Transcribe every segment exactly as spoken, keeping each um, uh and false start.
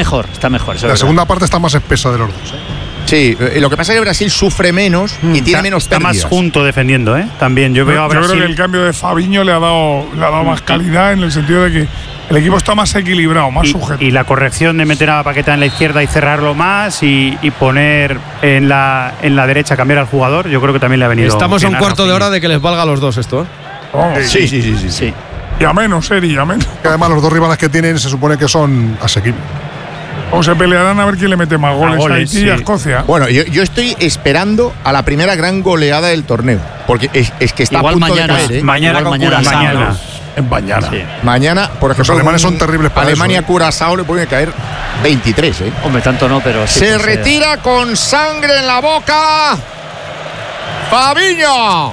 mejor, está mejor. La segunda parte está más espesa de los dos, ¿eh? Sí, lo que pasa es que Brasil sufre menos y mm, tiene está, menos está pérdidas. Más junto defendiendo, ¿eh? También yo veo a Brasil. Yo creo que el cambio de Fabinho le ha dado, le ha dado más calidad en el sentido de que el equipo está más equilibrado, más y, sujeto. Y la corrección de meter a Paqueta en la izquierda y cerrarlo más y, y poner en la, en la derecha, cambiar al jugador, yo creo que también le ha venido. Estamos a un a cuarto Rafinha. de hora de que les valga a los dos esto, ¿eh? Oh, sí, sí, sí, sí, sí. Y a menos, Eri, a menos. Que además los dos rivales que tienen se supone que son asequibles. O se pelearán a ver quién le mete más goles a, goles, Haití sí. y a Escocia. Bueno, yo, yo estoy esperando a la primera gran goleada del torneo. Porque es, es que está Igual a punto mañana, de caer, ¿eh? Mañana Igual con mañana, Curazao. Mañana. En mañana. Sí. Mañana, por ejemplo, Los alemanes son terribles para Alemania, eso, ¿eh? Curazao le pueden caer veintitrés, ¿eh? Hombre, tanto no, pero sí. Se pues, retira eh. con sangre en la boca. Fabinho.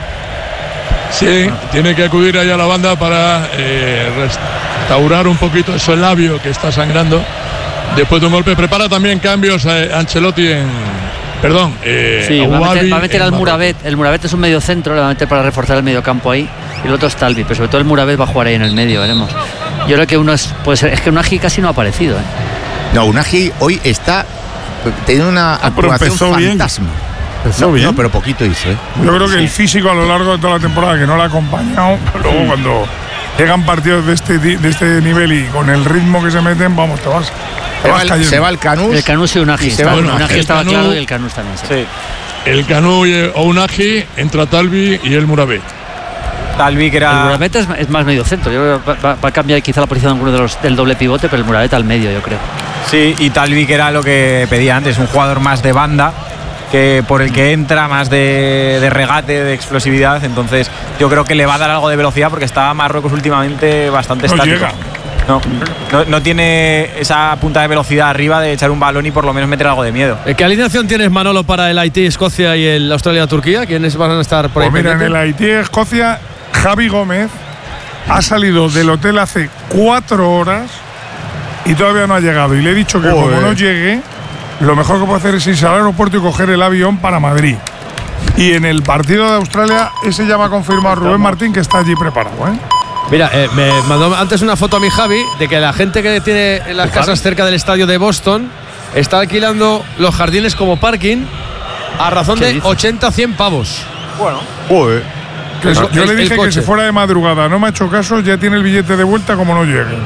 Sí, tiene que acudir ahí a la banda para eh, restaurar un poquito ese labio que está sangrando después de un golpe. Prepara también cambios a Ancelotti en… Perdón, eh, Sí, va a meter, va a meter al Marruecos. Mouravet. El Mouravet es un medio centro, le va a meter para reforzar el medio campo ahí. Y el otro es Talvi, pero sobre todo el Mouravet va a jugar ahí en el medio, veremos. Yo creo que uno es. Puede ser, es que Unagi casi no ha aparecido, ¿eh? No, Unagi hoy está teniendo una Ah, pero actuación empezó bien. fantasma. Empezó no, bien. no, pero poquito hizo, ¿eh? Yo creo que el físico a lo largo de toda la temporada que no le ha acompañado, pero luego cuando llegan partidos de este, de este nivel y con el ritmo que se meten, vamos, te vas, te Se vas va, el, cayendo. se va el Canús. El Canús y Unagi. Y se va Está- Unagi. Unagi El estaba Canú- claro y el Canús también. Sí. Sí. El Canú y o Unagi, entra Talvi y el Mouravet. Talvi, que El era. Mouravet es, es más medio centro. Yo creo que va, va- va a cambiar quizá la posición de alguno de los del doble pivote, pero el Mouravet al medio, yo creo. Sí, y Talvi, que era lo que pedía antes, un jugador más de banda, que por el que entra más de, de regate, de explosividad. Entonces, yo creo que le va a dar algo de velocidad porque está Marruecos últimamente bastante No estático. llega. No, no, no tiene esa punta de velocidad arriba de echar un balón y por lo menos meter algo de miedo. ¿Qué alineación tienes, Manolo, para el Haití, Escocia y el Australia-Turquía? ¿Quiénes van a estar por ahí? Pues mira, en el pendientes? Haití, Escocia, Javi Gómez ha salido del hotel hace cuatro horas y todavía no ha llegado. Y le he dicho que Joder. como no llegue, lo mejor que puede hacer es irse al aeropuerto y coger el avión para Madrid. Y en el partido de Australia, ese ya va a confirmar Rubén Martín que está allí preparado, ¿eh? Mira, eh, me mandó antes una foto a mi Javi de que la gente que tiene en las casas cerca del estadio de Boston está alquilando los jardines como parking a razón ¿Qué de dices? ochenta a cien pavos. Joder. Que El- yo el- le el dije que coche. se fuera de madrugada, no me ha hecho caso, ya tiene el billete de vuelta como no llegue.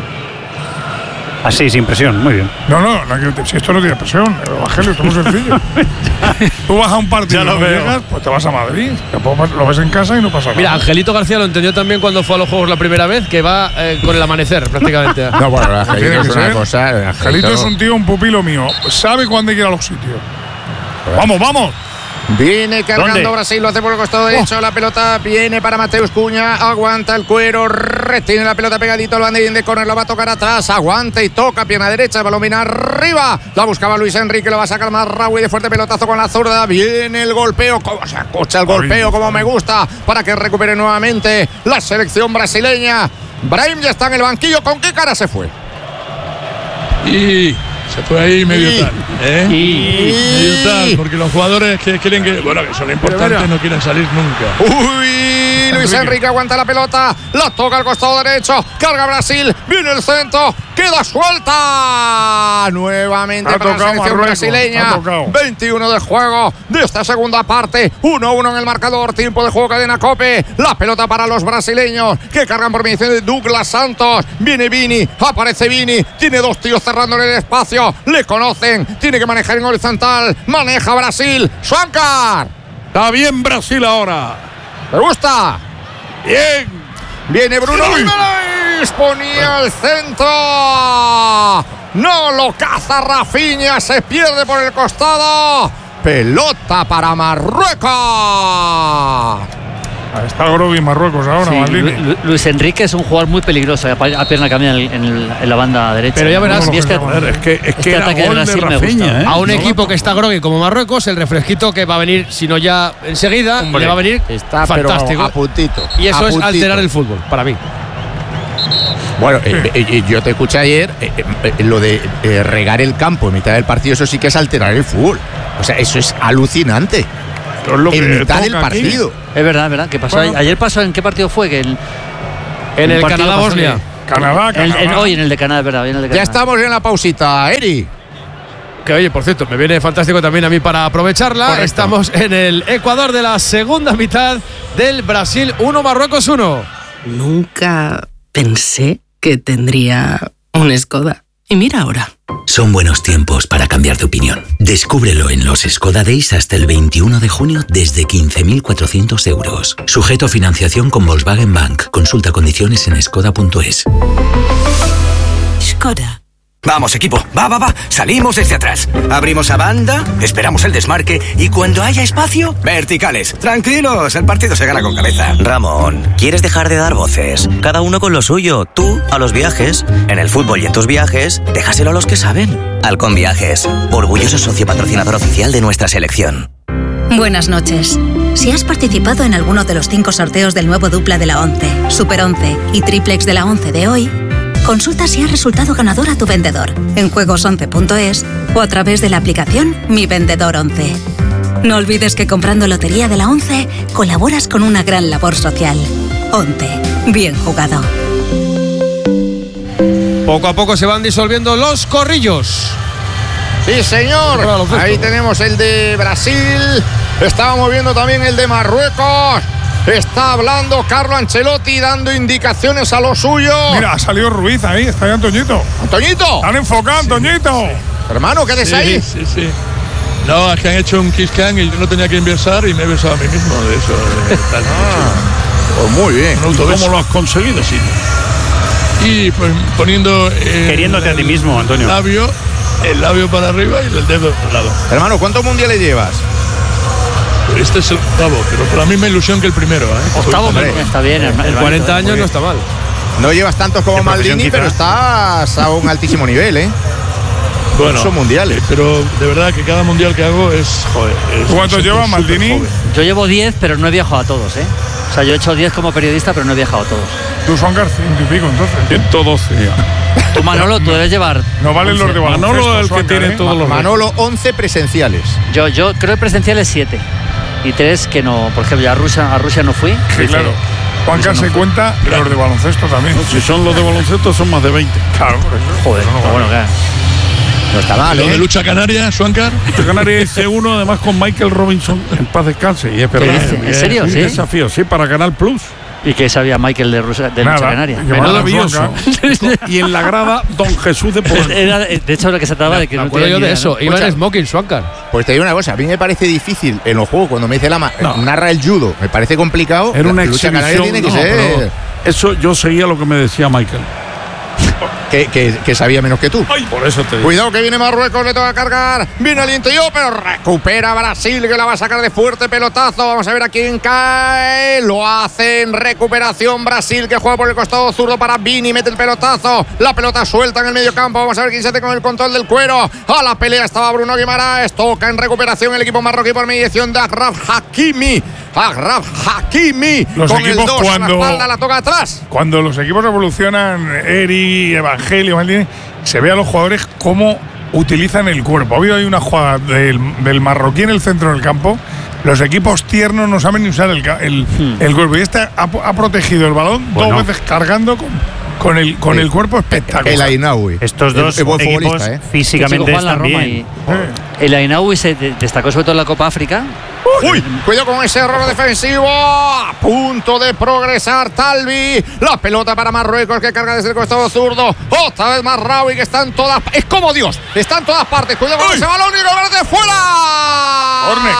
Así, sin presión, muy bien. No, no, no hay que- si esto no tiene presión, Evangelio, esto es muy sencillo. Tú vas a un partido y Ya lo no veo. llegas, pues te vas a Madrid. Después lo ves en casa y no pasa nada. Mira, Angelito García lo entendió también cuando fue a los Juegos la primera vez, que va eh, con el amanecer prácticamente. No, bueno, el Tiene Angelito que es una ser. cosa. el Angelito es un tío, un pupilo mío. Sabe cuándo hay que ir a los sitios. Vamos, vamos. Viene cargando ¿Dónde? Brasil, lo hace por el costado derecho. La pelota viene para Mateus Cunha. Aguanta el cuero, retiene la pelota pegadito al banderín de córner. Lo va a tocar atrás. Aguanta y toca. Pierna derecha, balón viene arriba. La buscaba Luis Enrique, lo va a sacar más Raúl de fuerte pelotazo con la zurda. Viene el golpeo. Cómo se acocha el golpeo, como me gusta. Para que recupere nuevamente la selección brasileña. Brahim ya está en el banquillo. ¿Con qué cara se fue? Y se fue ahí medio Y- tal. ¿eh? Y Medio tal, porque los jugadores que quieren que. Bueno, que son importantes, no quieren salir nunca. Uy, Luis Enrique aguanta la pelota, la toca al costado derecho, carga Brasil, viene el centro, queda suelta. Nuevamente Ha para la tocado selección Marruecos, brasileña. ha tocado. veintiuno de juego de esta segunda parte. uno uno en el marcador, tiempo de juego, cadena Cope. La pelota para los brasileños que cargan por mediación de Douglas Santos. Viene Vini, aparece Vini, tiene dos tíos cerrándole el espacio, le conocen, tiene que manejar en horizontal, maneja Brasil. Schwankar. Está bien Brasil ahora. ¿Me gusta? Bien. Viene Bruno Guimaraes, ponía el centro. No lo caza Rafinha, se pierde por el costado. Pelota para Marruecos. Está Grogui Marruecos ahora, sí, Maldini. Lu- Lu- Luis Enrique es un jugador muy peligroso a a pierna cambiada en, en el- en la banda derecha. Pero ya verás, Y este, Joder, es que, es que este era ataque de gol de Brasil me Rafinha, gusta. ¿eh? A un equipo que está groggy como Marruecos, el refresquito que va a venir, si no ya enseguida, Hombre, le va a venir Está fantástico. pero a puntito. Y eso a es puntito. alterar el fútbol, para mí. Bueno, eh, eh, yo te escuché ayer, eh, eh, lo de eh, regar el campo en mitad del partido, eso sí que es alterar el fútbol. O sea, eso es alucinante. Eso es lo En que mitad del toca aquí. partido. Es verdad, es verdad. ¿Qué pasó? Bueno. Ayer pasó, ¿en qué partido fue? Que el, En el partido pasó Canadá-Bosnia. Que, Canadá, En- Canadá. en- hoy en el de Canadá, es verdad. Hoy en el de Ya Canadá. estamos en la pausita. Eri. Que oye, por cierto, me viene fantástico también a mí para aprovecharla. Correcto. Estamos en el Ecuador de la segunda mitad del Brasil uno, Marruecos uno. Nunca pensé que tendría un Skoda. Y mira ahora. Son buenos tiempos para cambiar de opinión. Descúbrelo en los Skoda Days hasta el veintiuno de junio desde quince mil cuatrocientos euros. Sujeto a financiación con Volkswagen Bank. Consulta condiciones en skoda punto es. Skoda. Vamos, equipo. Va, va, va. Salimos desde atrás. Abrimos a banda, esperamos el desmarque y cuando haya espacio, verticales. Tranquilos, el partido se gana con cabeza. Ramón, ¿quieres dejar de dar voces? Cada uno con lo suyo. Tú a los viajes. En el fútbol y en tus viajes, déjaselo a los que saben. Halcón Viajes, orgulloso socio patrocinador oficial de nuestra selección. Buenas noches. Si has participado en alguno de los cinco sorteos del nuevo dupla de la once, Super once y Triplex de la once de hoy, consulta si has resultado ganador a tu vendedor en juegos once punto es o a través de la aplicación Mi Vendedor once. No olvides que comprando Lotería de la once colaboras con una gran labor social. once. Bien jugado. Poco a poco se van disolviendo los corrillos. Sí, señor. Ahí tenemos el de Brasil. Estábamos viendo también el de Marruecos. Está hablando Carlo Ancelotti, dando indicaciones a lo suyo. Mira, ha salido Ruiz ahí, está ahí Antoñito. ¡Antoñito! ¡Han enfocado, Antoñito! Hermano, ¿qué haces Sí, ahí? sí, sí. No, es que han hecho un kiss can y yo no tenía que inversar y me he besado a mí mismo de eso. de tal, Pues muy bien. Un autobeso. ¿Cómo lo has conseguido? Sí. Y pues poniendo el, Queriéndote a ti mismo, Antonio. El labio, el labio para arriba y el dedo al lado. Hermano, ¿cuántos mundiales llevas? Este es el octavo, pero por la misma ilusión que el primero. ¿eh? Octavo, Hombre, está bien. En hermano, cuarenta ¿eh? años no está mal. No llevas tantos como Qué profesión, Maldini, quizá. pero estás a un altísimo nivel, ¿eh? Bueno, Son mundiales. pero de verdad que cada mundial que hago es, joder. Es ¿Cuántos súper, lleva súper Maldini? joven. Yo llevo diez, pero no he viajado a todos, ¿eh? O sea, yo he hecho diez como periodista, pero no he viajado a todos. Tú son ciento y pico, entonces. ciento doce. Tú, Manolo, tú debes llevar. No valen los de baloncesto. Manolo el que Suancar, tiene ¿eh? todos los Manolo, once presenciales. Yo, yo creo que presenciales siete. Y tres que no. Por ejemplo, a Rusia, a Rusia no fui. Sí, claro. Juancar se cuenta los de baloncesto también. Si son los de baloncesto, son más de veinte. Claro, por eso. Joder, no, bueno, claro. No está mal, Lo de ¿eh? lucha canaria, Suancar. Lucha Canaria hice uno, además con Michael Robinson, en paz descanse. Y es verdad. dice? ¿En serio? Un ¿Sí? desafío, sí, para Canal Plus. ¿Y qué sabía Michael de, Rusia, de Lucha Nada. Canaria? Que Menos. Maravilloso. Y en la grada, Don Jesús de Puebla. Era, de hecho, lo que se trataba de que Me no acuerdo tenía yo ni de idea, eso. ¿no? Iba en Escucha. smoking, Swankar. Pues te digo una cosa, a mí me parece difícil en los juegos, cuando me dice Lama, No. narra el judo, me parece complicado. Era una La lucha canaria exhibición. tiene que no, ser pero eso yo seguía lo que me decía Michael. que, que- que sabía menos que tú. Ay, por eso te digo. Cuidado que viene Marruecos, le toca cargar. Viene el interior, pero recupera Brasil, que la va a sacar de fuerte pelotazo. Vamos a ver a quién cae. Lo hace en recuperación Brasil, que juega por el costado zurdo para Vini. Mete el pelotazo. La pelota suelta en el medio campo. Vamos a ver quién se hace con el control del cuero. A la pelea estaba Bruno Guimaraes. Toca en recuperación el equipo marroquí por mediación de Agraf Hakimi. Agraf Hakimi. Los con el equipos dos cuando- a la espalda, la toca atrás. Cuando los equipos evolucionan, Eri, Evangelio, Maldini, se ve a los jugadores cómo utilizan el cuerpo. Ha habido ahí una jugada del, del marroquí en el centro del campo. Los equipos tiernos no saben ni usar el, ca- el, el cuerpo. Y este ha, ha protegido el balón Bueno. dos veces cargando con, con, el, con Sí. el cuerpo espectacular. El Ainaoui. Estos El- dos el buen equipos futbolista, ¿eh? físicamente Este chico juega en están la Roma bien. Eh, El Ainaoui se de- destacó sobre todo en la Copa África. Uy, cuidado con ese error defensivo. A punto de progresar Talvi. La pelota para Marruecos, que carga desde el costado zurdo. Otra vez Marraoui, que está en todas. Es como Dios, está en todas partes. Cuidado con Uy. ese balón y lo verde fuera. Corne,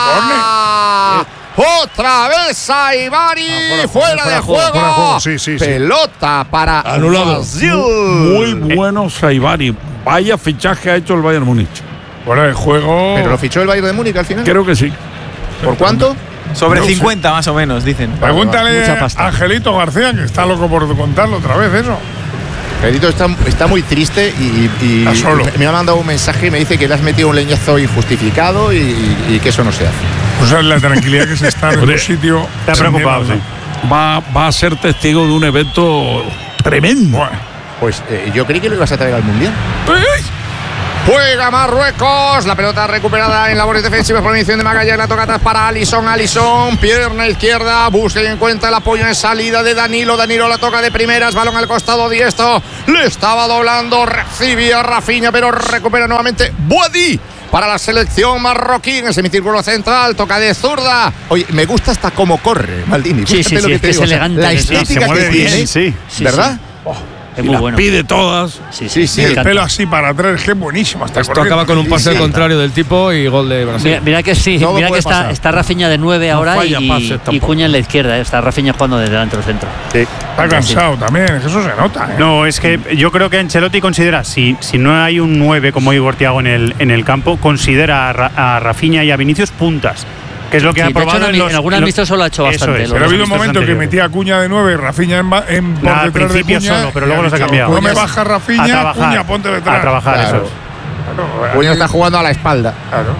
corne. Otra vez a Ibari. Ah, fuera, fuera, fuera, de fuera, juego. fuera de juego, sí, sí, sí. Pelota para Anulado. Brasil. Muy bueno Saibari. Vaya fichaje ha hecho el Bayern Múnich. Fuera de juego. Pero lo fichó el Bayern de Múnich al final. Creo que sí. ¿Por cuánto? Sobre No sé. cincuenta más o menos, dicen. Pregúntale Mucha a pasta. Angelito García, que está loco por contarlo otra vez eso. Pedrito está, está muy triste y, y- Está solo. y me ha mandado un mensaje y me dice que le has metido un leñazo injustificado y, y- y que eso no se hace. O sea, la tranquilidad que se está en un sitio. Está preocupado, sí. Va, va a ser testigo de un evento tremendo. Bueno, Pues eh, yo creí que lo ibas a traer al Mundial. Juega Marruecos. La pelota recuperada en labores defensivas por mediación de Magallanes. La toca atrás para Alisson. Alisson, pierna izquierda. Busca y encuentra el apoyo en salida de Danilo. Danilo la toca de primeras. Balón al costado diestro. Le estaba doblando. Recibía Rafinha, pero recupera nuevamente Boadi para la selección marroquí en el semicírculo central. Toca de zurda. Oye, me gusta hasta cómo corre Maldini. Sí, sí, sí, es que es elegante. La estética que tiene, sí, sí, ¿verdad? Sí. Oh, es y muy las bueno. pide todas. Sí, sí, sí. El pelo así para atrás, es que es buenísimo. Hasta Esto acaba con un pase al contrario del tipo y gol de Brasil. Mira, mira que sí, Todo mira que puede está, pasar. está Rafinha de nueve ahora falla y, pases y tampoco. Cuña en la izquierda. eh. Está Rafinha jugando desde delante del centro. Está cansado también, es que eso se nota. ¿eh? No, es que yo creo que Ancelotti considera, si, si no hay un nueve como Igor Thiago en el, en el campo, considera a, Ra, a Rafinha y a Vinicius puntas. Que es lo que Sí, ha de hecho, probado en, en, los, en algún en los- amistoso lo ha hecho Eso bastante. es, lo- Pero ha habido un los momento que anteriores. metía a Cuña de nueve, Rafinha en, ba- en por Nah, al detrás de principio Cuña. solo, pero y luego ha los ha dicho, cambiado. No me Cuña baja a Rafinha, trabajar, Cuña, ponte detrás. a trabajar, Claro. eso es. Claro, Cuña está jugando a la espalda. claro.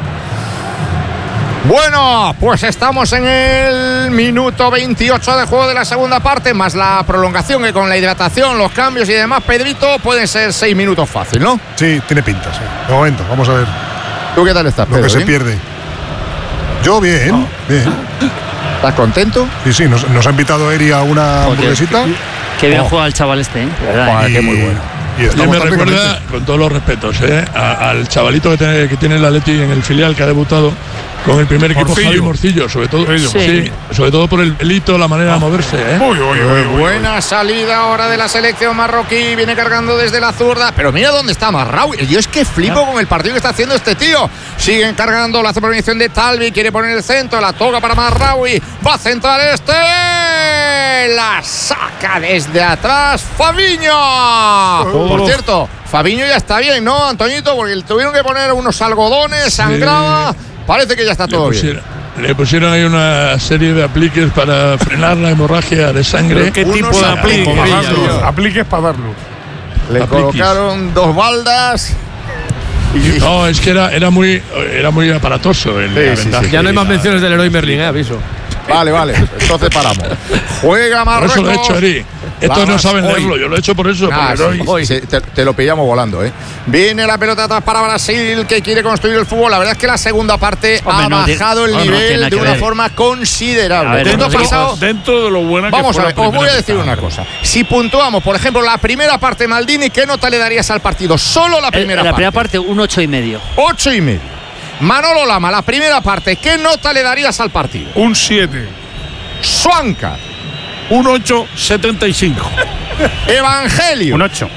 Bueno, pues estamos en el minuto veintiocho de juego de la segunda parte, más la prolongación que con la hidratación, los cambios y demás, Pedrito, pueden ser seis minutos fácil, ¿no? Sí, tiene pinta, sí. De momento, vamos a ver ¿Tú qué tal estás, lo Pedro? que se ¿Bien? pierde. Yo bien, bien. ¿Estás contento? Sí, sí, nos, nos ha invitado Eri a una Joder, hamburguesita. Qué bien Oh. juega el chaval este, ¿eh? De verdad, Joder, ¿eh? qué muy bueno. Y Y estamos me tan recuerda, ricamente. con todos los respetos, ¿eh? a- al chavalito que tiene, que tiene el Atleti en el filial, que ha debutado con el primer equipo, Morcillo. Javi Morcillo, sobre todo, Morcillo. sí. Sí. sobre todo por el pelito, la manera de moverse. ¿eh? Uy, uy, uy, uy, uy. Buena salida ahora de la selección marroquí, viene cargando desde la zurda, pero mira dónde está Marraoui. Yo es que flipo con el partido que está haciendo este tío. Siguen cargando, la hace por mediación de Talvi, quiere poner el centro, la toca para Marraoui, va a centrar este, la saca desde atrás Fabiño. Por cierto, Fabiño ya está bien, ¿no, Antoñito? Porque le tuvieron que poner unos algodones, sangraba, parece que ya está Le todo bien. pusieron, le pusieron ahí una serie de apliques para frenar la hemorragia de sangre. ¿Qué Unos tipo de apliques. aplique? Para Maravilla. dar luz, apliques para dar luz. Le Apliquis. colocaron dos baldas. No, es que era, era, muy, era muy aparatoso el Sí, la sí, ventaja sí. Ya no hay que más iba. menciones del héroe Merlin, eh, aviso. Vale, vale, entonces paramos. Juega Por Marruecos. eso lo he hecho, Eri. Estos no Vamos, saben hoy. leerlo, yo lo he hecho por eso. Ah, porque sí, no- sí, te, te lo pillamos volando, ¿eh? Viene la pelota atrás para Brasil, que quiere construir el fútbol. La verdad es que la segunda parte Hombre, ha no tiene- bajado el no, no nivel tiene nada de que una ver. forma considerable. A ver, Esto ha los pasado. Dentro de lo buena que Vamos fue a la ver, os voy primera a decir mitad. una cosa. Si puntuamos, por ejemplo, la primera parte Maldini, ¿qué nota le darías al partido? Solo la Eh, primera la parte. primera parte, un ocho y medio. Ocho y medio. Manolo Lama, la primera parte, ¿qué nota le darías al partido? Un siete. Suanca, Un ocho setenta y cinco. Evangelio, Un ocho.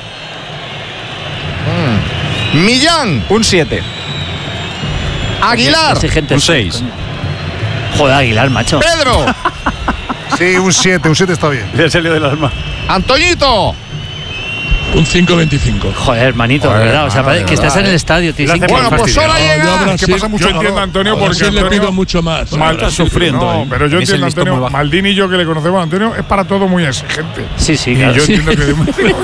Millán, Un siete. Aguilar, Exigente. Un seis. Joder, Aguilar, macho. Pedro, Sí, un siete, un siete está bien. Le ha salido del alma. Antoñito. Un cinco veinticinco. Joder, hermanito, de Joder, verdad. O sea, hermano, parece de que estás verdad, en el eh. estadio. Tío, Lo hace Bueno, muy pues fastidiado. ahora No, yo llega. habrá- Es que Sí, pasa mucho yo entiendo, calor. Antonio, A porque Brasil le Antonio, pido mucho más. Mal- Está sufriendo, No, eh. pero yo Tienes el entiendo, listón Antonio, muy bajo. Maldini y yo que le conocemos a Antonio, es para todo muy exigente. Sí, sí, Y claro. yo sí. entiendo que.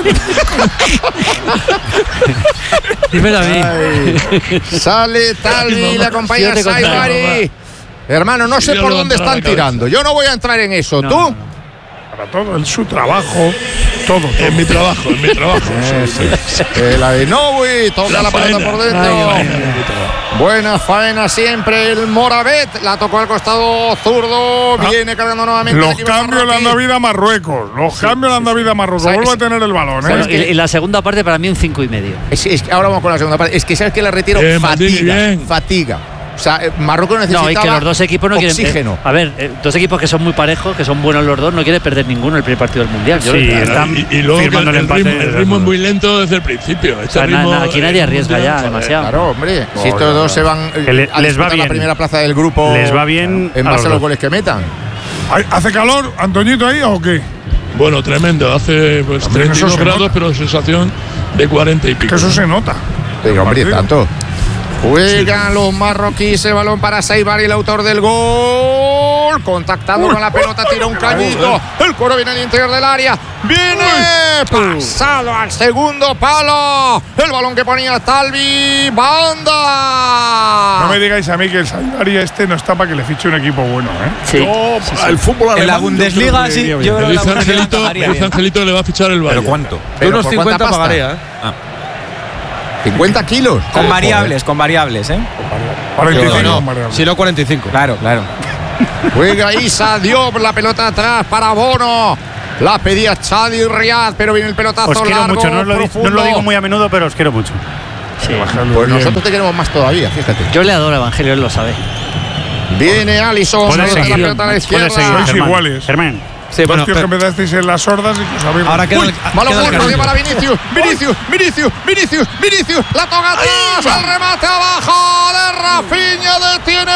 Dímelo a mí. Ay, sale Talvi, le acompaña Yo te contaré, Saibari. Hermano, no sé Yo por le dónde voy a entrar a están la cabeza. tirando. Yo no voy a entrar en eso. No, ¿Tú? no, no. Para todo, es su trabajo, todo. todo. En mi trabajo, en mi trabajo. Eh, la de Nowi, toca la, La pelota faena. por dentro. Ay, ay, Buena faena siempre el Moravet. La tocó al costado zurdo. Viene cargando nuevamente. el Los equipo cambios le marroquí. han dado vida a Marruecos. Los cambios le han dado vida a Marruecos. ¿Sabes? Vuelve a tener el balón, Bueno, ¿eh? y, y la segunda parte para mí un cinco y medio. Es, es que ahora vamos con la segunda parte. Es que sabes que la retiro Bien, Maldini, fatiga. bien. Fatiga. O sea, eh, Marruecos necesitaba No, y que los dos equipos no quieren. oxígeno. eh, a ver, eh, dos equipos que son muy parejos, que son buenos los dos, no quiere perder ninguno el primer partido del mundial. Yo Sí, creo que- están Y, y luego que el, firmando el el empate. ritmo, el desde ritmo es luego. muy lento desde el principio. Este O sea, na- ritmo, na- aquí nadie eh, arriesga ya joder. demasiado. Claro, hombre. Si estos no, dos no. se van eh, Que le- a les va disputar la bien. primera plaza del grupo. Les va bien en a base los a los dos. goles que metan. Ay, ¿hace calor, Antoñito, ahí o qué? Bueno, tremendo. Hace pues Hombre, treinta y dos eso se grados, nota. pero sensación de cuarenta y pico. Que eso se nota. Digo, hombre, Partido. tanto. Juegan los marroquíes, el balón para Saibari, el autor del gol. Contactando con la pelota, tira un cañito. El cuero viene al interior del área. Viene pasado al segundo palo. El balón que ponía Talvi. Banda. No me digáis a mí que el Saibari este no está para que le fiche un equipo bueno, ¿eh? Sí. No, el fútbol En la alemán, yo Bundesliga, creo que sí. iría bien. Yo creo que la Dice Bundesliga Angelito, pagaría dice bien. Angelito que le va a fichar el Bayern. ¿Pero cuánto? De ¿Pero unos por cincuenta cuánta pasta? pagaría, ¿eh? cincuenta kilos. Con variables, con variables, ¿eh? cuarenta y cinco, no, variables. si no, cuarenta y cinco. Claro, claro. Juega Issa Diop, la pelota atrás para Bono. La pedía Chadi Riad, pero viene el pelotazo Os quiero largo, mucho, no os, lo, di- no os lo digo muy a menudo, pero os quiero mucho. Sí. Pues nosotros te queremos más todavía, fíjate. Yo le adoro a Evangelio, él lo sabe. Viene Alisson, Puedes la seguir, pelota a la izquierda. puedes seguir, Sois Germán. iguales. Germán. Sí, Dos bueno, tíos pero- que empezasteis en las sordas y que os habéis. ahora queda Uy, el, malo queda el gol, Carrillo. para Vinicius, Vinicius, Vinicius, Vinicius, Vinicius, la toca atrás, el remate abajo de Rafinha, detiene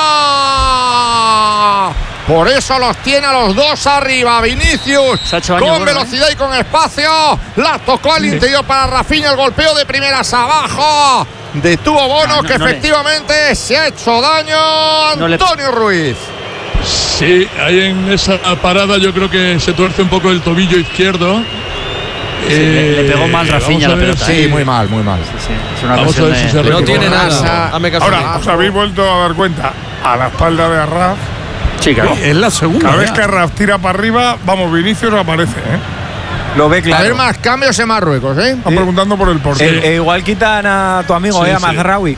Vana. Por eso los tiene a los dos arriba, Vinicius, Se ha hecho daño, con Bono, velocidad y con espacio, la tocó al interior para Rafinha, el golpeo de primeras abajo, detuvo Bono, No, no, que no le- efectivamente se ha hecho daño No le- Antonio Ruiz. Sí, ahí en esa parada yo creo que se tuerce un poco el tobillo izquierdo. le- le pegó mal Eh, Rafinha vamos a la ver pelota, si- Sí, muy mal, muy mal. Sí, sí. Es una Vamos a cuestión ver si de- se No recupera. tiene Rasa. nada. Hazme caso. Ahora, os habéis vuelto a dar cuenta a la espalda de Arraf. Sí, claro. Es la segunda. Cada vez ya. que Arraf tira para arriba, vamos, Vinicius aparece, ¿eh? Lo ve A ver claro. más cambios en Marruecos, ¿eh? Están preguntando por el portero. Eh, eh, igual quitan a tu amigo, Sí, eh, a sí. Mazraoui.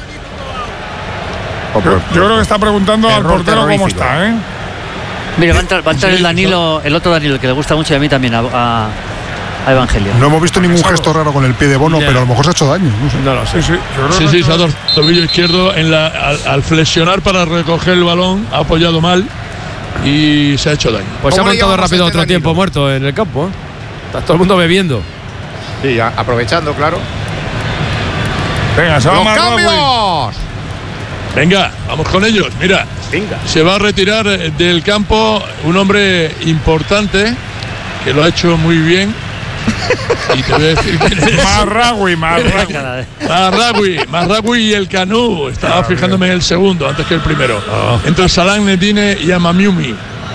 yo, yo creo que está preguntando al Error portero cómo terrorífico. está, ¿eh? Mira, va a entrar, va a entrar Sí, el Danilo, el otro Danilo, que le gusta mucho y a mí también, a, a, a Evangelio. No hemos visto ningún gesto raro con el pie de Bono, Ya. pero a lo mejor se ha hecho daño. No sé. No lo sé. Sí, sí. Yo creo Sí, que sí, se ha dado el tobillo izquierdo en la, al, al flexionar para recoger el balón, ha apoyado mal y se ha hecho daño. Pues se ha ¿Cómo le montado llamamos rápido a este otro tiempo Danilo? muerto en el campo, ¿eh? Está todo el mundo bebiendo. Sí, ya, aprovechando, claro. Venga, se va ¡Los Mazraoui. cambios! Venga, vamos con ellos. Mira, se va a retirar eh, del campo un hombre importante que lo ha hecho muy bien. Y te voy a decir quién es. Mazraoui, Mazraoui. Marragui, Marragui y el Canú. Estaba fijándome en el segundo antes que el primero. Entre Salah Nedine y Amamiumi.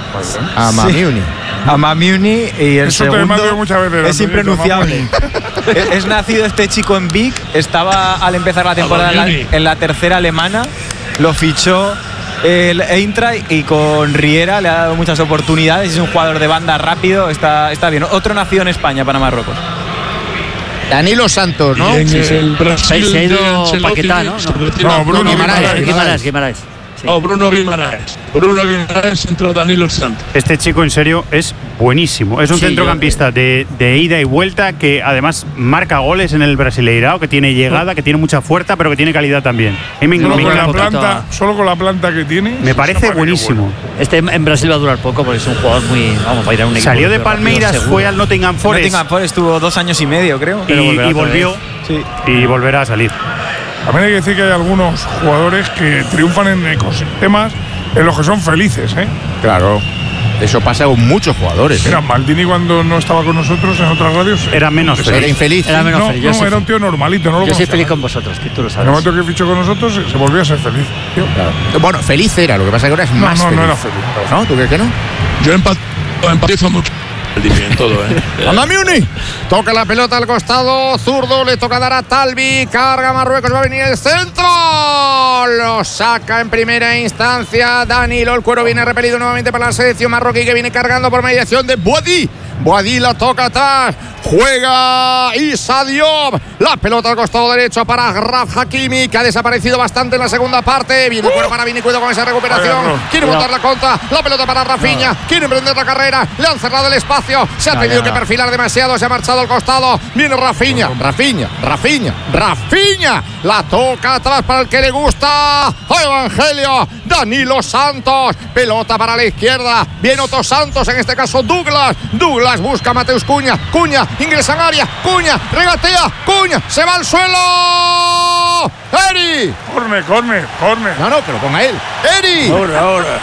A Sí. Mamiuni. A Mamiuni y el Eso te lo mando segundo muchas veces, es Antonio, impronunciable. es, es nacido este chico en Vic, estaba al empezar la temporada en la, Mamiuni. en la tercera alemana, lo fichó el Eintracht y con Riera le ha dado muchas oportunidades, es un jugador de banda rápido, está, está bien. Otro nacido en España para Marruecos. Danilo Santos, ¿no? Y en Sí, sí. el Brasil Se- se ha ido de Ancelotti Paquetá, ¿no? se retira No, Bruno Guimaraes. Guimaraes, Guimaraes. Sí. Oh, Bruno Guimaraes. Bruno Guimaraes entra Danilo Santos. Este chico, en serio, es buenísimo. Es un Sí, centrocampista de, de ida y vuelta que además marca goles en el Brasileirao, que tiene llegada, que tiene mucha fuerza, pero que tiene calidad también. A mí me, Solo me con, la encanta. planta, solo con la planta que tiene. Me parece se llama que buenísimo. Este en Brasil va a durar poco porque es un jugador muy. Vamos, va a ir a un equipo. Salió de rápido, Palmeiras, seguro. fue al Nottingham Forest Nottingham Forest estuvo dos años y medio, creo. y, pero volverá y otra volvió. vez. Sí. Y volverá a salir. También hay que decir que hay algunos jugadores que triunfan en ecosistemas en los que son felices, ¿eh? Claro. Eso pasa con muchos jugadores. ¿eh? Mira, Maldini cuando no estaba con nosotros en otras radios. Era menos Era Era feliz. infeliz. Era menos no, feliz. Yo, no, soy, era un tío normalito, no lo yo soy conocía feliz nadie. con vosotros, que tú lo En el sabes. momento que fichó con nosotros se, se volvió a ser feliz. tío. Claro. Bueno, feliz era, lo que pasa es que ahora es No, más no, feliz. no era feliz. ¿No? ¿Tú crees que no? Yo empat- empatizo mucho en todo, ¿eh? ¡Anda, Miuni! Toca la pelota al costado, zurdo, le toca dar a Talvi, carga Marruecos, va a venir el centro, lo saca en primera instancia Danilo, el cuero viene repelido nuevamente para la selección marroquí que viene cargando por mediación de Boadi. Boadi la toca atrás, juega Issa Diop, la pelota al costado derecho para Raf Hakimi, que ha desaparecido bastante en la segunda parte, viene el cuero para Vini, cuidado con esa recuperación, quiere montar la contra, la pelota para Rafinha, quiere emprender la carrera, le han cerrado el espacio, se ha No, tenido ya, que no. perfilar demasiado, se ha marchado al costado, viene Rafinha, Rafinha, Rafinha, Rafinha, la toca atrás para el que le gusta, a Evangelio, Danilo Santos, pelota para la izquierda, viene Otto Santos, en este caso Douglas, Douglas busca a Mateus Cuña, Cuña, ingresa en área, Cuña, regatea, Cuña, se va al suelo, Eri, Corne, corne, corne. no, no, pero ponga él, Eri, Ahora, ahora.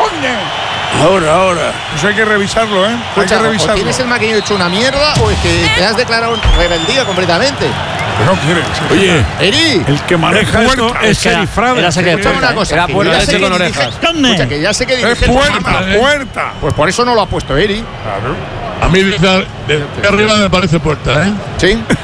Ahora, ahora. Eso hay que revisarlo, ¿eh? Hay escucha, que o revisarlo. tienes el maquinillo hecho una mierda o es que te has declarado rebeldía completamente, Que no quiere. sí. Oye, Eri. el que maneja Es esto puerta. es que era- Sheriff Frader. era saque de Escucha puerta, una ¿eh? cosa, Era que puerta ya de sé leche que con dirige- orejas. Escucha, que ya sé que Es dirige el puerta, programa. puerta. Pues por eso no lo ha puesto Eri. Claro. A mí desde, desde arriba me parece puerta, ¿eh? Sí.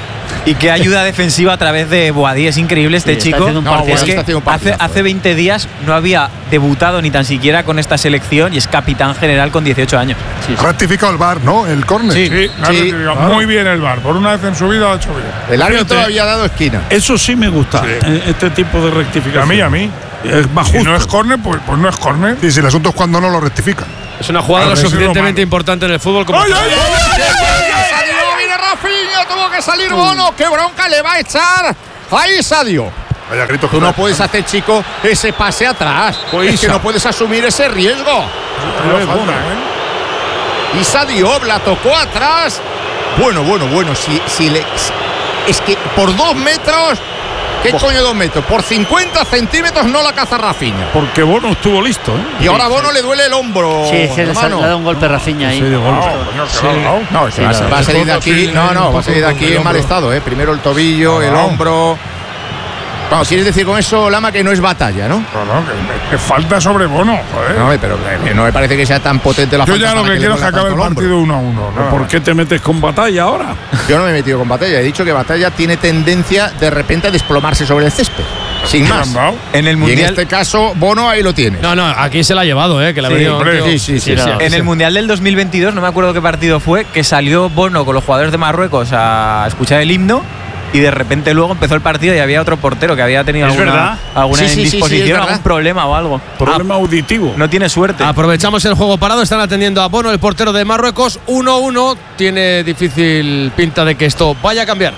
Y qué ayuda defensiva a través de Boadí. Es increíble este Sí, está chico. haciendo un No, partidazo. es que Está haciendo un hace, partidazo, hace eh. veinte días no había debutado ni tan siquiera con esta selección y es capitán general con dieciocho años. Sí, sí. Rectificado el V A R, ¿no? El córner. Sí, Sí, ha rectificado muy bien el V A R. Por una vez en su vida lo ha hecho bien. El árbitro Fíjate. había dado esquina. Eso sí me gusta, Sí. eh, este tipo de Y a rectificación. mí, a mí. Es más Si justo. no es córner, pues, pues no es córner. Y si el asunto es cuando no lo rectifica. Es una jugada A lo ver, eso es lo suficientemente malo. importante en el fútbol como. ¡Ay, ay, ay! Sadio, viene Rafinha, tuvo que salir Bono. ¡Qué bronca le va a echar! Ahí Sadio. Vaya grito. Tú no puedes hacer, chico, ese pase atrás. Pues Es que Isa. no puedes asumir ese riesgo. No falta, ¿eh? Y Sadio la tocó atrás. Bueno, bueno, bueno. Si, si le, es que por dos metros. ¿Qué coño dos metros? Por cincuenta centímetros no la caza Rafinha. Porque Bono estuvo listo, ¿eh? Y ahora Bono le duele el hombro. Sí, es que le ha hermano. le ha dado un golpe Rafinha ahí. Sí, de golpe. Coño, que va, ¿no? No, se va, Sí, va a salir de sí, aquí. sí, No, no, un va a salir de poco aquí del en mal hombro. estado, ¿eh? Primero el tobillo, el No. hombro. Vamos, quieres decir con eso, Lama, que no es batalla, ¿no? No, no, que, que falta sobre Bono, joder. No, pero que no me parece que sea tan potente la Yo falta ya lo para que le quiero es que duela acabe el tanto hombro. partido uno a uno. nada ¿Por más. qué te metes con batalla ahora? Yo no me he metido con batalla. He dicho que batalla tiene tendencia de repente a desplomarse sobre el césped. Sin ¿Qué más. han dado? En el Y en Mundial, este caso, Bono ahí lo tiene. No, no, aquí se la ha llevado, ¿eh? Que la ha Sí, venido. hombre, tío. sí, sí, sí, Sí, sí. en el Mundial del dos mil veintidós, no me acuerdo qué partido fue, que salió Bono con los jugadores de Marruecos a escuchar el himno y de repente luego empezó el partido y había otro portero que había tenido Es alguna, verdad. alguna Sí, sí, sí, sí, es indisposición, verdad. algún problema o algo. Problema auditivo. No tiene suerte. Aprovechamos el juego parado, están atendiendo a Bono, el portero de Marruecos. uno uno. Tiene difícil pinta de que esto vaya a cambiar.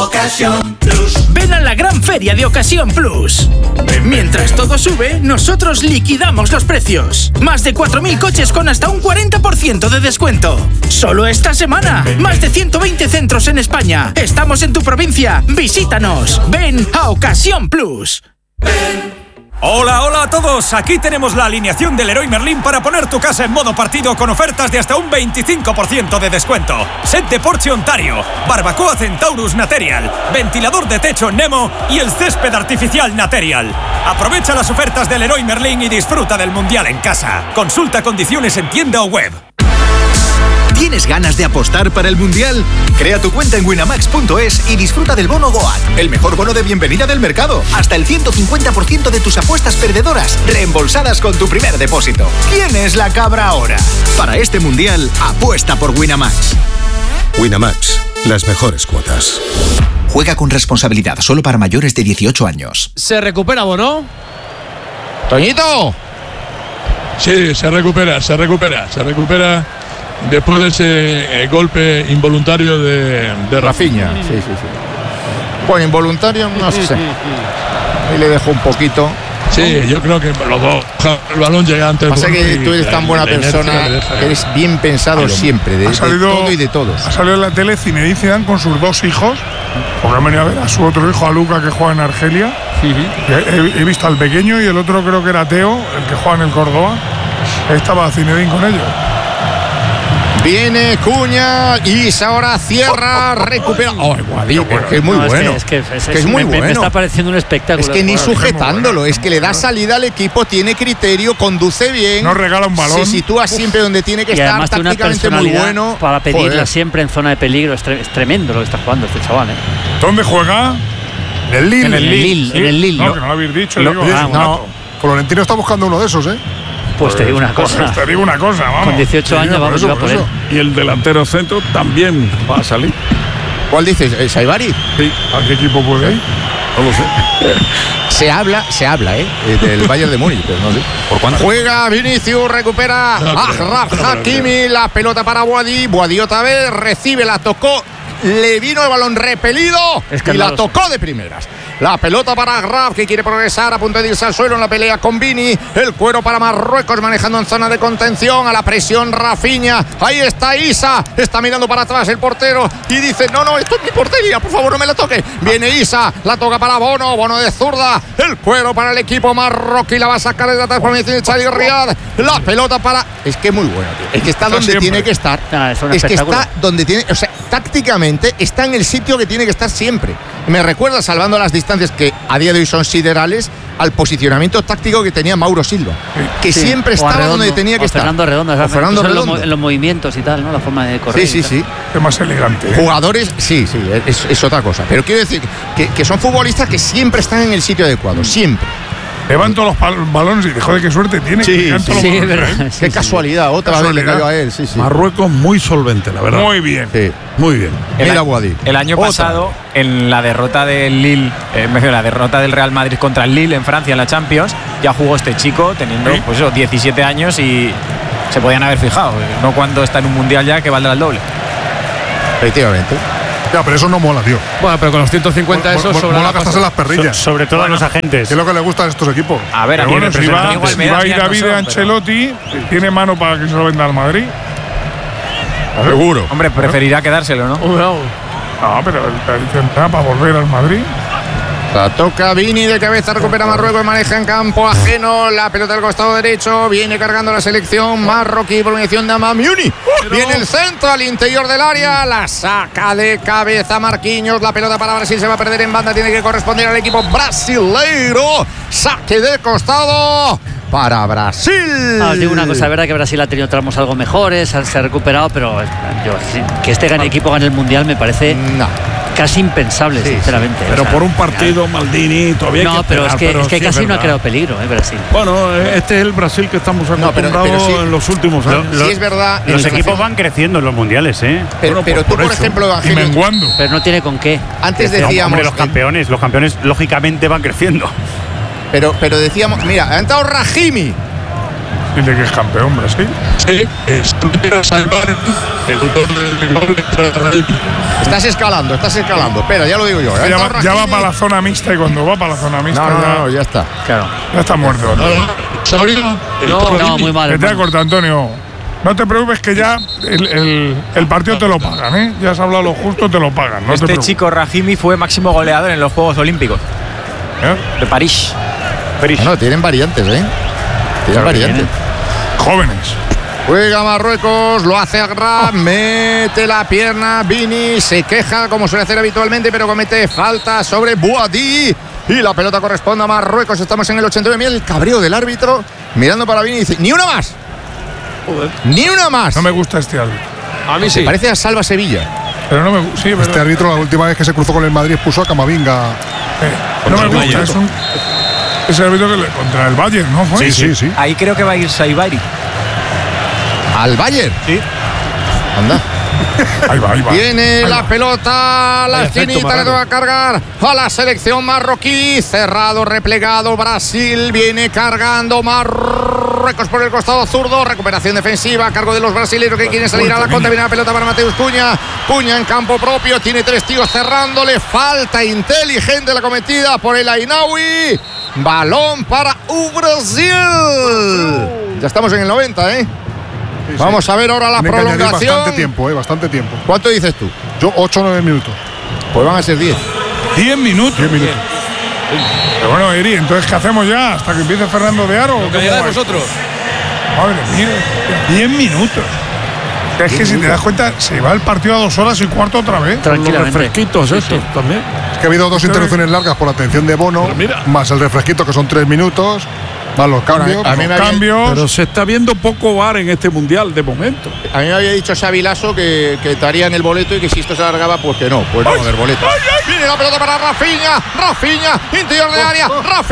Ven a la gran feria de Ocasión Plus. Mientras todo sube, nosotros liquidamos los precios. Más de cuatro mil coches con hasta un cuarenta por ciento de descuento. Solo esta semana. Más de ciento veinte centros en España. Estamos en tu provincia. Visítanos. Ven a Ocasión Plus. Hola, hola a todos. Aquí tenemos la alineación del Leroy Merlin para poner tu casa en modo partido con ofertas de hasta un veinticinco por ciento de descuento. Set de Porsche Ontario, barbacoa Centaurus Material, ventilador de techo Nemo y el césped artificial Material. Aprovecha las ofertas del Leroy Merlin y disfruta del Mundial en casa. Consulta condiciones en tienda o web. ¿Tienes ganas de apostar para el Mundial? Crea tu cuenta en winamax punto es y disfruta del bono GOAT, el mejor bono de bienvenida del mercado. Hasta el ciento cincuenta por ciento de tus apuestas perdedoras reembolsadas con tu primer depósito. ¿Quién es la cabra ahora? Para este Mundial, apuesta por Winamax. Winamax, las mejores cuotas. Juega con responsabilidad, solo para mayores de dieciocho años. ¿Se recupera Bono? ¡Toñito! Sí, se recupera, se recupera, se recupera después de ese eh, golpe involuntario de, de Rafinha. Sí, sí, sí. Bueno, involuntario, no sé. Ahí le dejo un poquito. Sí, yo creo que los dos. El balón llega antes. Pasa que y tú eres la- tan buena la inercia persona, le deja- que eres bien pensado Ay, siempre, de, Ha de salido- todo y de todos. Ha salido en la tele Zinedine Zidane con sus dos hijos, porque han venido a ver a su otro hijo, a Luca, que juega en Argelia. he, he- he visto al pequeño y el otro creo que era Teo, el que juega en el Córdoba. Estaba Zinedine con ellos. Viene Cuña y ahora cierra, recupera. ¡Oh, Guadí! Es que es muy No, es que- bueno. es que, es- que es es- muy me, me bueno. está pareciendo un espectáculo. Es que ni Joder, sujetándolo, es que le da salida al equipo, tiene criterio, conduce bien. No regala un balón. Se sitúa siempre donde tiene que Y estar, además tiene una tácticamente muy personalidad bueno. para pedirla Joder. siempre en zona de peligro. Es, tre- es tremendo lo que está jugando este chaval, ¿eh? ¿Dónde juega? En el Lille. En el Lille, Sí. en el Lille. No, que no lo habéis dicho. Lo- digo, Oye, hace un no. rato. Florentino está buscando uno de esos, ¿eh? Pues te digo una Pues cosa. te digo una cosa, vamos. Con dieciocho Sí, años por vamos eso, a ir a por por él. eso. Y el delantero centro también va a salir. ¿Cuál dices? ¿El Saibari? Sí. ¿A qué equipo puede ir? No lo sé. Se habla, se habla, ¿eh? Eh, Del Bayern de Múnich, pero no sé. ¿Por cuánto? Juega Vinicius, recupera No creo, Achraf no creo. Hakimi, la pelota para Boadí. Boadí otra vez, recibe, la tocó. Le vino el balón repelido y la Escandaloso. tocó de primeras. La pelota para Graf, que quiere progresar a punto de irse al suelo en la pelea con Vini. El cuero para Marruecos, manejando en zona de contención. A la presión Rafinha. Ahí está Isa. Está mirando para atrás el portero y dice: No, no, esto es mi portería, por favor, no me la toque. Viene Isa, la toca para Bono. Bono de zurda. El cuero para el equipo marroquí. La va a sacar de atrás por de Chadi Riad. La pelota para. Es que es muy bueno, tío. Es que está Está donde siempre. tiene que estar. Ah, es un Es que espectáculo. está donde tiene, o sea, tácticamente está en el sitio que tiene que estar siempre. Me recuerda, salvando las distancias que a día de hoy son siderales, al posicionamiento táctico que tenía Mauro Silva, que Sí. siempre O a estaba Redondo, donde tenía que o estar. Fernando Redondo, O Fernando en los, Redondo. mo- en los movimientos y tal, ¿no? La forma de correr. Sí, sí, y tal. sí. Es más elegante. ¿eh? Jugadores, sí, sí, es, es otra cosa. Pero quiero decir que, que son futbolistas que siempre están en el sitio adecuado, siempre. Levanto los pal- balones y joder, qué suerte tiene. que le canto los sí, balones es a verdad. él. Sí, Qué sí. casualidad, otra vez le Casualidad. cayó a él, sí, sí. Marruecos muy solvente, la verdad. Muy bien. Sí. Muy bien. El, Mira, a- Boadí. el año Otra. pasado, en la derrota del Lille, eh, me refiero, la derrota del Real Madrid contra el Lille en Francia en la Champions, ya jugó este chico teniendo Sí. pues eso, diecisiete años y se podían haber fijado. eh, No cuando está en un mundial ya que valdrá el doble. Efectivamente. Ya, pero eso no mola, tío. Bueno, pero con los ciento cincuenta Mo- esos mo- sobra mola la gastarse pasta. las perrillas. So- sobre todo a los agentes. ¿Qué es lo que le gusta a estos equipos? A ver, a Pero mí bueno, si representan va, igual si me va das a ir bien, no David son, pero- Ancelotti, tiene mano para que se lo venda al Madrid. Seguro. Hombre, preferirá quedárselo, ¿no? No, pero tendrá para volver al Madrid. La toca Vini de cabeza, recupera Marruecos, maneja en campo ajeno, la pelota del costado derecho, viene cargando la selección marroquí, prolongación de Amamiuni. Viene el centro al interior del área, la saca de cabeza Marquinhos, la pelota para Brasil se va a perder en banda, tiene que corresponder al equipo brasileiro. Saque de costado para Brasil. Ah, os digo una cosa, es verdad que Brasil ha tenido tramos algo mejores, se ha- se ha recuperado, pero yo, sí, que este gane equipo gane el Mundial me parece No. casi impensable, Sí, sinceramente. Pero O sea, por un partido, Maldini, todavía hay No, que pero es esperar, que, pero es que sí casi no ha verdad. creado peligro, ¿eh, Brasil. Bueno, este es el Brasil que estamos No, pero- acostumbrados pero sí. en los últimos Lo- años. lo- Sí, es verdad. Los en equipos situación- van creciendo en los mundiales, ¿eh? Pero, Bueno, pero por- tú, por por eso. ejemplo, Y Evangelio, menguando. Pero no tiene con qué. antes No, decíamos. hombre, los campeones, los campeones lógicamente van creciendo. Pero, pero decíamos, mira, ha entrado Rahimi. Dile que es campeón Brasil. Sí, estuviera salvar el autor del gol contra el- Estás escalando, estás escalando. Espera, ya lo digo yo. Ha Ya entrado va, ya va Rahimi. para la zona mixta y cuando va para la zona mixta No, no, ya, no, ya está. Claro. ya está muerto. Saurio, el No, Rodri. no, muy mal. Que te ha hermano. cortado, Antonio. No te preocupes que ya el, el- el partido te lo pagan, ¿eh? Ya has hablado lo justo, te lo pagan. No te Este preocupes. chico Rahimi fue máximo goleador en los Juegos Olímpicos ¿Eh? de París. No, tienen variantes, ¿eh? Tienen Claro que variantes. Jóvenes. Juega Marruecos, lo hace Agrab, mete la pierna, Vini se queja como suele hacer habitualmente, pero comete falta sobre Boadí. Y la pelota corresponde a Marruecos, estamos en el ochenta y nueve. Mira el cabreo del árbitro, mirando para Vini y dice, ni una más. Ni una más. No me gusta este árbitro. A mí Se sí. parece a Salva Sevilla. Pero no me gusta. Sí, es Este verdad. árbitro, la última vez que se cruzó con el Madrid, puso a Camavinga. Eh, no me gusta. Es un. Ese árbitro que le, contra el Bayern, ¿no? Fue? Sí, sí, sí. Ahí creo que va a ir Saibari. Al Bayern. Sí. Anda. Ahí va, ahí va. Viene Ahí la va. pelota, a la Vaya efecto esquinita, le Marrero. va a cargar a la selección marroquí. Cerrado, replegado, Brasil viene cargando Marruecos por el costado zurdo. Recuperación defensiva a cargo de los brasileños que quieren salir a la contra. Viene la pelota para Mateus Cuña. Cuña en campo propio, tiene tres tíos cerrándole. Falta inteligente la cometida por el Ainawi. Balón para U Brasil. Ya estamos en el noventa, ¿eh? Vamos a ver ahora la Tiene que añadir prolongación. bastante tiempo, eh, bastante tiempo. ¿Cuánto dices tú? Yo ocho o nueve minutos. Pues van a ser diez. diez minutos. diez minutos. Pero bueno, Eri, entonces ¿qué hacemos ya? ¿Hasta que empiece Fernando de Aro? Lo que llegáis vosotros. Madre mía, diez minutos. Es que si te das cuenta, se va el partido a dos horas y cuarto otra vez. Los Tranquilamente. refresquitos estos también. Es que ha habido dos interrupciones largas por la atención de Bono, Pero mira. más el refresquito que son tres minutos, más los cambios. a mí me había- Cambios. Pero se está viendo poco V A R en este mundial de momento. A mí me había dicho Xavi Lasso que, que estaría en el boleto y que si esto se alargaba, pues que no, pues no va a haber boleto. Viene la pelota para Rafinha, Rafinha, interior de área,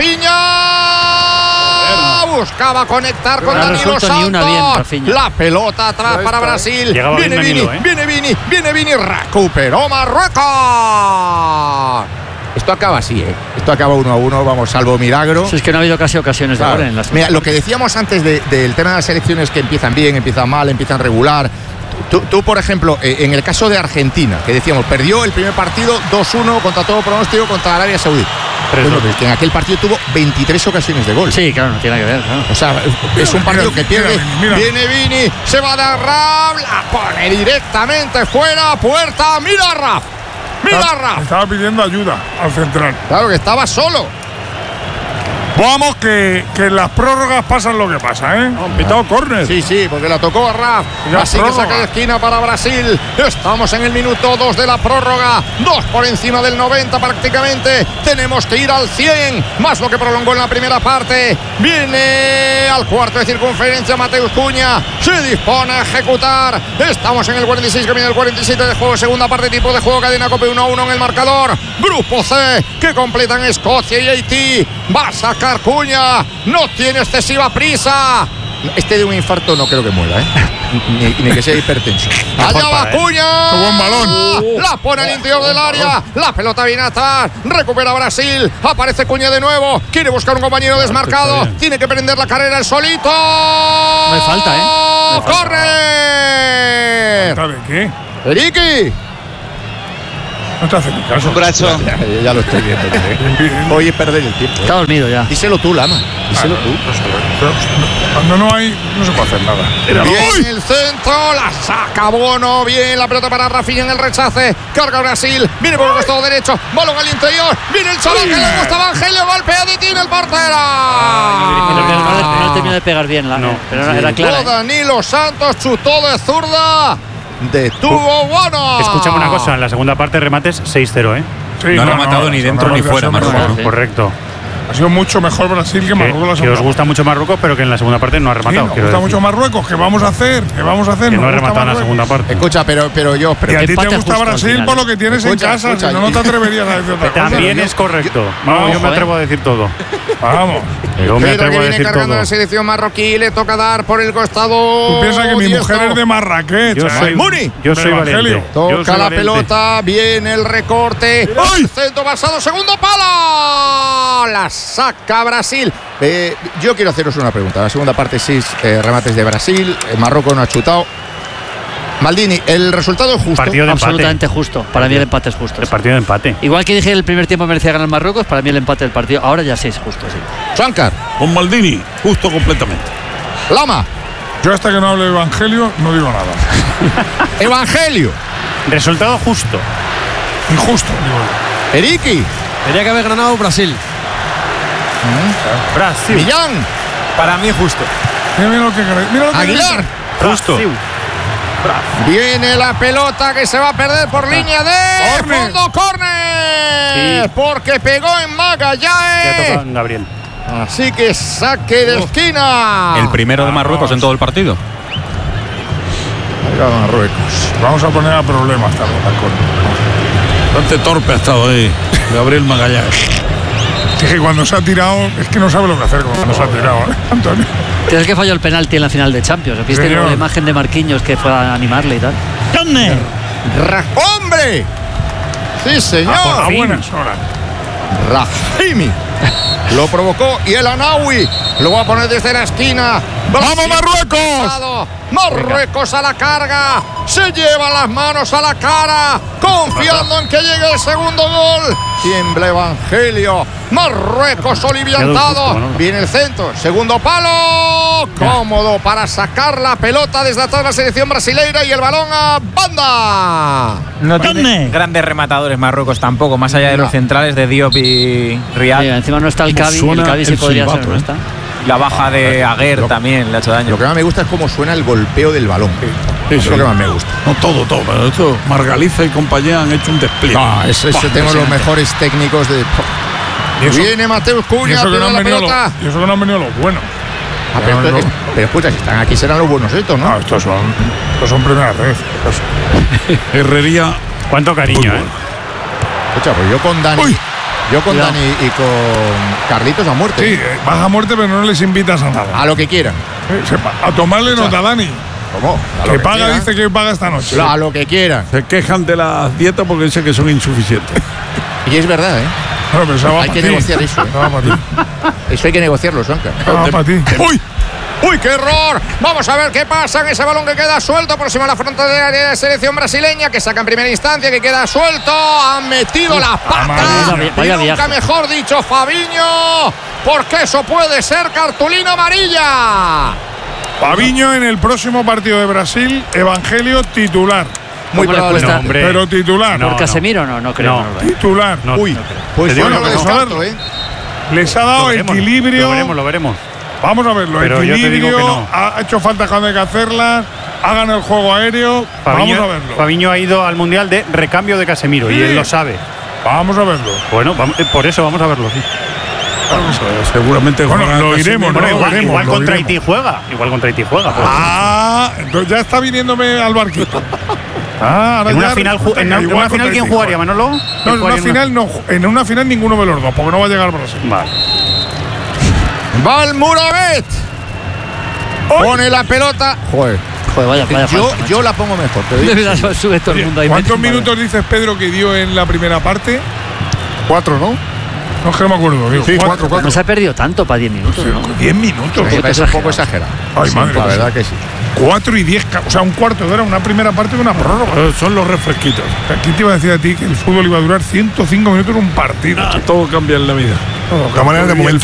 Rafinha. Buscaba conectar con No ha Danilo resuelto ni Santos. una bien, Rafinha. La pelota atrás para Brasil. Llegaba Viene bien Vini, Danilo, ¿eh? viene Vini, viene Vini, recuperó Marruecos. Esto acaba así, ¿eh? Esto acaba uno a uno, vamos, salvo milagro. Si es que no ha habido casi ocasiones Claro. de gol en las Mira, lo que decíamos antes de- del tema de las selecciones que empiezan bien, empiezan mal, empiezan regular. Tú, tú, por ejemplo, eh, en el caso de Argentina, que decíamos, perdió el primer partido dos uno contra todo pronóstico contra Arabia Saudí. Bueno, pues que en aquel partido tuvo veintitrés ocasiones de gol. Sí, claro, no tiene nada que ver, claro. O sea, es un partido que pierde. mira, mira. Viene Vini, se va de Raf, la pone directamente fuera, puerta. Mira Raf, mira Raf. Estaba pidiendo ayuda al central. Claro que estaba solo. Vamos, que, que en las prórrogas pasan lo que pasa, ¿eh? Han pitado córner. Sí, sí, porque la tocó a Raf. La Así prórroga. que saca de esquina para Brasil. Estamos en el minuto dos de la prórroga. Dos por encima del noventa prácticamente. Tenemos que ir al cien. Más lo que prolongó en la primera parte. Viene al cuarto de circunferencia Mateus Cunha. Se dispone a ejecutar. Estamos en el cuarenta y seis, que viene el cuarenta y siete de juego. Segunda parte, tipo de juego. Cadena Cope uno a uno en el marcador. Grupo C, que completan Escocia y Haití. Va a sacar Cunha. No tiene excesiva prisa. Este de un infarto no creo que muera, ¿eh? Ni, ni que sea hipertenso. Allá va Cunha. Qué buen balón. La pone al interior del área. La pelota viene atrás. Recupera Brasil. Aparece Cunha de nuevo. Quiere buscar un compañero desmarcado. Tiene que prender la carrera el solito. No hay falta, ¿eh? No hay falta. ¡Corre! ¿Sabe qué? Ricky. No te hace ni caso. Un brazo. Ya, ya, ya lo estoy viendo. Oye, perder el tiempo. Está dormido ya. Díselo tú, Lama. Díselo tú. Cuando no hay, no se puede hacer nada. Bien el centro, la saca Bono. Bien la pelota para Rafinha en el rechace. Carga Brasil. Viene por el costado derecho. Balón al interior. Viene el chaval que le gusta. Evangelio. Golpea de Tino el portero. No, no terminó de pegar bien, la, no, pero era, era clara. Chutó Danilo Santos, chutó de zurda. Detuvo Bono. Escuchame una cosa, en la segunda parte remates seis cero, ¿eh? Sí, no ha no, rematado no, ni no, dentro no, ni no, fuera, no, Marruecos. no, no. Correcto. Ha sido mucho mejor Brasil que Que, Marruecos la que segunda os gusta mucho Marruecos, pero que en la segunda parte no ha Sí, rematado. nos quiero gusta decir. mucho Marruecos. ¿Qué vamos a hacer? ¿Qué vamos a hacer? Que no ha Nos gusta rematado en la Marruecos. segunda parte. Escucha, pero, pero yo. Pero Y a que ti te empate gusta justo al Brasil final. por lo que tienes Escucha, en casa. escucha, Si no, no te atreverías a decir otra cosa. También es correcto. No, yo me atrevo a decir todo. Vamos. Yo me Pero atrevo que a viene decir cargando todo. la selección marroquí. Le toca dar por el costado. Tú piensas que mi diestro. mujer es de Marrakech. Yo ¿eh? soy, Muni. yo soy Evangelio. valiente. Yo Toca soy la valiente. pelota, viene el recorte. El centro pasado, segundo palo. La saca Brasil. Eh, yo quiero haceros una pregunta. La segunda parte, seis eh, remates de Brasil. Eh, Marruecos no ha chutado. Maldini, el resultado es justo. Partido de empate. Absolutamente justo. Para mí el empate es justo. El sí. partido de empate. Igual que dije el primer tiempo merecía ganar Marruecos, para mí el empate del partido. Ahora ya sí es justo, sí. Shankar, Con Maldini, justo completamente. Lama, Yo hasta que no hable de Evangelio no digo nada. Evangelio, Resultado justo. Injusto, digo. Eriki, Tenía que haber ganado Brasil. Brasil. Millán, Para mí justo. Mira, mira lo que queréis. Mira lo que Aguilar. Justo. Viene la pelota que se va a perder por línea de Córner. fondo, córner. Sí. Porque pegó en Ya toca Magallanes. en Gabriel. Así que saque de esquina. El primero de Marruecos en todo el partido. Mira Marruecos. Vamos a poner a problemas también al córner. Bastante torpe ha estado ahí Gabriel Magallanes. Es que cuando se ha tirado, es que no sabe lo que hacer cuando se ha tirado, ¿eh, Antonio? Tienes que falló el penalti en la final de Champions. ¿Viste Señor. la imagen de Marquinhos que fue a animarle y tal? Ra- ¡Hombre! Sí, señor. A buenas horas. Rahimi lo provocó y el Anawi lo va a poner desde la esquina. ¡Vamos, Marruecos! Marruecos a la carga, se lleva las manos a la cara, confiando en que llegue el segundo gol. Tiembla Evangelio, Marruecos oliviantado. Viene el centro, segundo palo, cómodo para sacar la pelota desde atrás la selección brasileira y el balón a banda. No tiene grandes rematadores Marruecos tampoco, más allá de los centrales de Diop y Riyad. Sí, encima no está el Cavi, el Cavi sí podría ser, ¿no está? La baja de Aguer también le ha hecho daño. Lo que más me gusta es cómo suena el golpeo del balón. Sí, Es sí. lo que más me gusta. No todo, todo, pero esto, Margaliza y compañía han hecho un despliegue. No, ese, ese Buah, tengo los impresionante. mejores técnicos de. Y eso- Viene Mateus Y Cunha, eso, que no tiene han la venido los, pelota. y eso que no han venido los buenos. Ah, pero, No, no. esto- pero escucha, si están aquí serán los buenos estos, ¿no? No, estos son, estos son primera vez. Estos- Herrería. Cuánto cariño, ¿eh? Escucha, pues yo con Dani. Uy. Yo con Cuidado. Dani y con Carlitos a muerte. Sí, eh, vas a muerte, pero no les invitas a nada. A lo que quieran. Eh, sepa, A tomarle nota, Dani. ¿Cómo? A lo Que que paga, quieran. dice que paga esta noche. A lo que quieran. Se quejan de las dietas porque dicen que son insuficientes. Y es verdad, ¿eh? Bueno, pero esa va Hay pa' que ti. negociar eso, ¿eh? Esa va para ti. Eso hay que negociarlo, Sonka. Esa va para ti. ¡Uy! ¡Uy, qué error! Vamos a ver qué pasa en ese balón que queda suelto próximo a la frontal de la selección brasileña, que saca en primera instancia, que queda suelto. Han metido la pata. Vaya- vaya y nunca viaje. mejor dicho, Fabiño, porque eso puede ser cartulina amarilla. Fabiño en el próximo partido de Brasil, Evangelio titular. Muy ¿Cómo le probable. cuesta? No, hombre. Pero titular. No, ¿Por Casemiro? No, no creo. No. no, no. Titular. No, Uy, no. pues Te digo yo no que lo no. descarto, ¿eh? Les ha dado Lo veremos, equilibrio. Lo veremos, lo veremos. Vamos a verlo. Pero yo te equilibrio. digo que no. Ha hecho falta cuando hay que hacerlas. Ha ganado el juego aéreo. Fabiño, Vamos a verlo. Fabiño ha ido al Mundial de recambio de Casemiro Sí. y él lo sabe. Vamos a verlo. Bueno, vamos, eh, por eso vamos a verlo, sí. Vamos a ver, seguramente Bueno, jugará lo Casemiro. iremos, Bueno, lo igual, veremos, igual lo contra iremos. Haití juega. Igual contra Haití juega. pues. Ah, entonces ya está viniéndome al barquito. Ah, ahora en una ya final, resulta en que una, en igual una final contra ¿quién Haití jugaría, juega. Manolo? No, ¿Quién en una jugaría final no. En una final ninguno de los dos, porque no va a llegar Brasil. Vale. Va el Mouravet. Pone la pelota. Joder. Joder, vaya, vaya Yo, falta, yo la pongo mejor. Te digo. De verdad, sube todo el mundo ahí. ¿Cuántos Madre. minutos dices, Pedro, que dio en la primera parte? Cuatro, ¿no? No es que no me acuerdo. Digo, Sí, cuatro, cuatro. No se ha perdido tanto para diez minutos, ¿no? Diez minutos. Me parece un poco exagerado. Ay, Sí, madre. la verdad que sí. Cuatro y diez, o sea, un cuarto de hora, una primera parte de una prórroga. Eh, Son los refresquitos. ¿Quién te iba a decir a ti que el fútbol iba a durar ciento cinco minutos en un partido? Ah, todo cambia en la vida. Todo La manera de cambia. momento